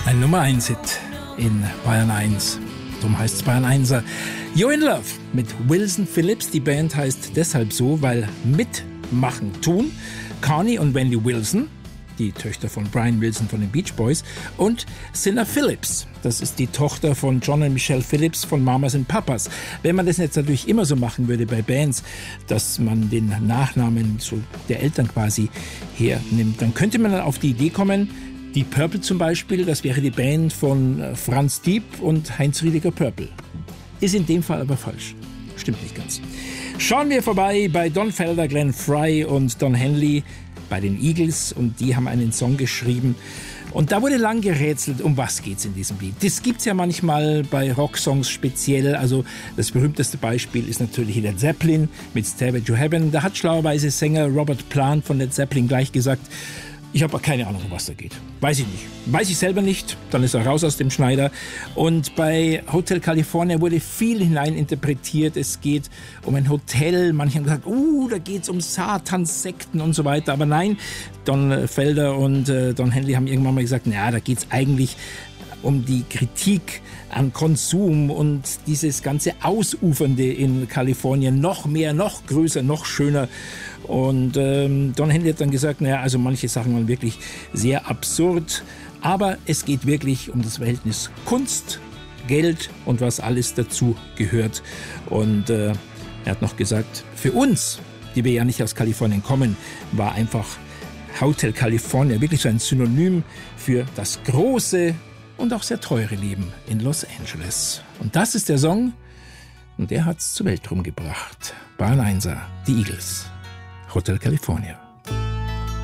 Ein Nummer 1 Hit in Bayern 1. Darum heißt es Bayern 1er. You're in Love mit Wilson Phillips. Die Band heißt deshalb so, weil mitmachen tun Connie und Wendy Wilson, die Töchter von Brian Wilson von den Beach Boys, und Cinna Phillips. Das ist die Tochter von John und Michelle Phillips von Mamas and Papas. Wenn man das jetzt natürlich immer so machen würde bei Bands, dass man den Nachnamen so der Eltern quasi hernimmt, dann könnte man dann auf die Idee kommen, die Purple zum Beispiel, das wäre die Band von Franz Dieb und Heinz Rüdiger Purple. Ist in dem Fall aber falsch. Stimmt nicht ganz. Schauen wir vorbei bei Don Felder, Glenn Frey und Don Henley bei den Eagles, und die haben einen Song geschrieben. Und da wurde lang gerätselt, um was geht's in diesem Lied. Das gibt's ja manchmal bei Rocksongs speziell. Also das berühmteste Beispiel ist natürlich Led Zeppelin mit Stairway to Heaven. Da hat schlauerweise Sänger Robert Plant von Led Zeppelin gleich gesagt, ich habe keine Ahnung, um was da geht. Weiß ich nicht. Weiß ich selber nicht. Dann ist er raus aus dem Schneider. Und bei Hotel California wurde viel hineininterpretiert. Es geht um ein Hotel. Manche haben gesagt, da geht's um Satanssekten und so weiter. Aber nein, Don Felder und Don Henley haben irgendwann mal gesagt, da geht's eigentlich um die Kritik an Konsum und dieses ganze Ausufernde in Kalifornien. Noch mehr, noch größer, noch schöner. Und Don Henley hat dann gesagt, also manche Sachen waren wirklich sehr absurd. Aber es geht wirklich um das Verhältnis Kunst, Geld und was alles dazu gehört. Und er hat noch gesagt, für uns, die wir ja nicht aus Kalifornien kommen, war einfach Hotel California wirklich so ein Synonym für das große und auch sehr teure Leben in Los Angeles. Und das ist der Song, und der hat's zur Welt rumgebracht. Bayern 1er, die Eagles, Hotel California.